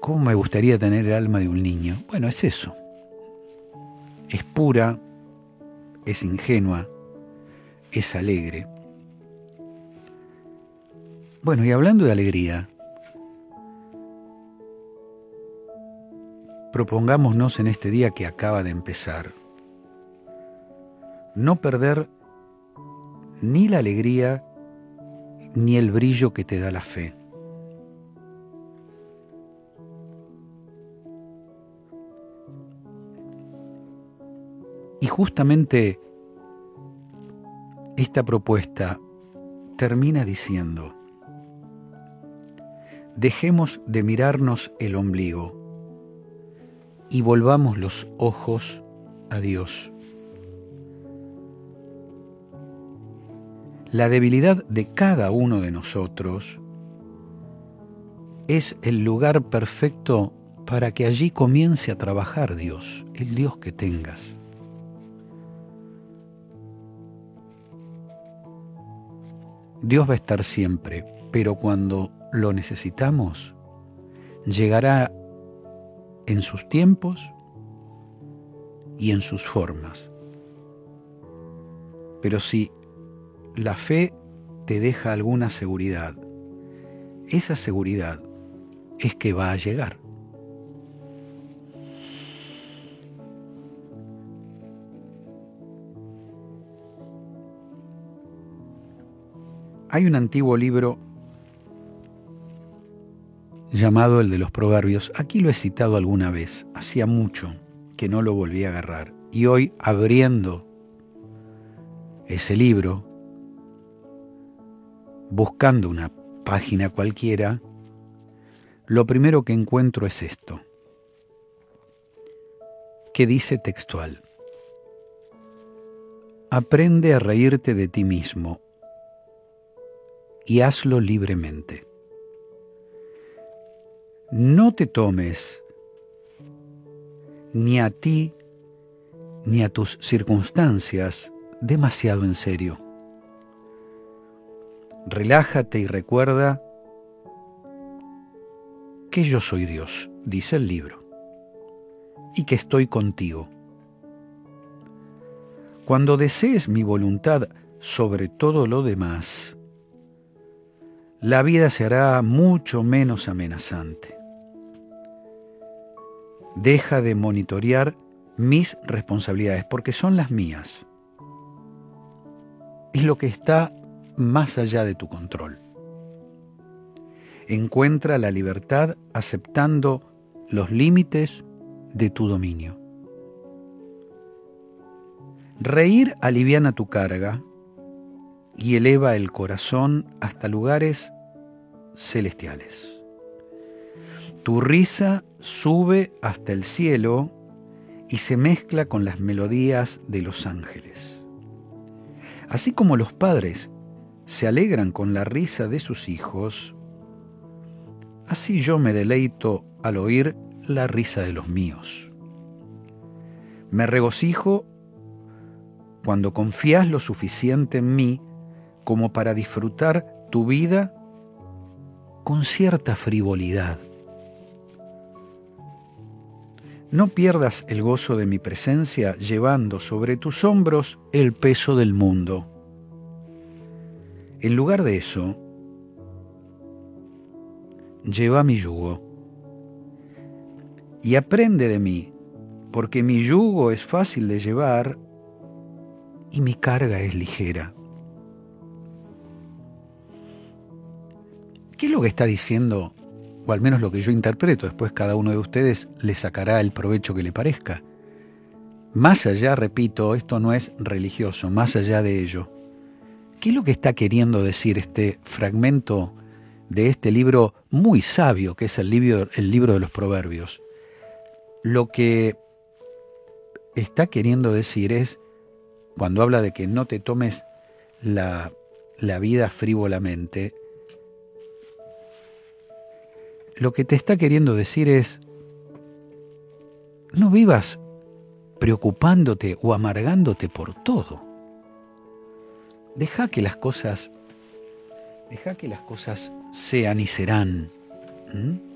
¿Cómo me gustaría tener el alma de un niño? Bueno, es eso. Es pura, es ingenua, es alegre. Bueno, y hablando de alegría, propongámonos en este día que acaba de empezar no perder ni la alegría ni el brillo que te da la fe. Y justamente esta propuesta termina diciendo: dejemos de mirarnos el ombligo y volvamos los ojos a Dios. La debilidad de cada uno de nosotros es el lugar perfecto para que allí comience a trabajar Dios, el Dios que tengas. Dios va a estar siempre, pero cuando lo necesitamos, llegará en sus tiempos y en sus formas. Pero si la fe te deja alguna seguridad, esa seguridad es que va a llegar. Hay un antiguo libro llamado el de los Proverbios. Aquí lo he citado alguna vez, hacía mucho que no lo volví a agarrar. Y hoy, abriendo ese libro, buscando una página cualquiera, lo primero que encuentro es esto, que dice textual: aprende a reírte de ti mismo y hazlo libremente. No te tomes ni a ti ni a tus circunstancias demasiado en serio. Relájate y recuerda que yo soy Dios, dice el libro, y que estoy contigo. Cuando desees mi voluntad sobre todo lo demás, la vida se hará mucho menos amenazante. Deja de monitorear mis responsabilidades, porque son las mías. Es lo que está más allá de tu control. Encuentra la libertad aceptando los límites de tu dominio. Reír aliviana tu carga y eleva el corazón hasta lugares celestiales. Tu risa sube hasta el cielo y se mezcla con las melodías de los ángeles. Así como los padres se alegran con la risa de sus hijos, así yo me deleito al oír la risa de los míos. Me regocijo cuando confías lo suficiente en mí como para disfrutar tu vida con cierta frivolidad. No pierdas el gozo de mi presencia llevando sobre tus hombros el peso del mundo. En lugar de eso, lleva mi yugo y aprende de mí, porque mi yugo es fácil de llevar y mi carga es ligera. ¿Qué es lo que está diciendo? O al menos lo que yo interpreto, después cada uno de ustedes le sacará el provecho que le parezca. Más allá, repito, esto no es religioso, más allá de ello, ¿qué es lo que está queriendo decir este fragmento de este libro muy sabio que es el libro de los Proverbios? Lo que está queriendo decir es, cuando habla de que no te tomes la vida frívolamente, lo que te está queriendo decir es, no vivas preocupándote o amargándote por todo. Deja que las cosas sean y serán.